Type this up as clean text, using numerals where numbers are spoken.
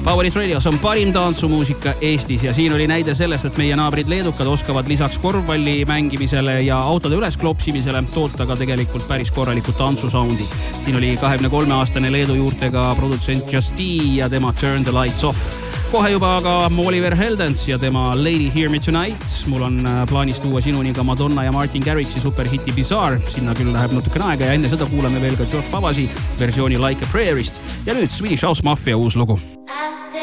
Favorit Radios on parim tantsumuusika Eestis ja siin oli näide sellest, et meie naabrid leedukad oskavad lisaks korvpalli mängimisele ja autode üles klopsimisele toota ka tegelikult päris korralikud tantsusoundi. Siin oli 23-aastane Leedu juurtega produtsent Justi ja tema Turn the Lights Off. Kohe juba aga Oliver Heldens ja tema Lady Hear Me Tonight. Mul on plaanis tuua sinuni ka Madonna ja Martin Garrixi superhiti Bizarre. Sinna küll läheb natukene aega ja enne seda kuuleme veel ka Josh Pavasi versiooni Like a Prayerist. Ja nüüd Swedish House Mafia uus lugu.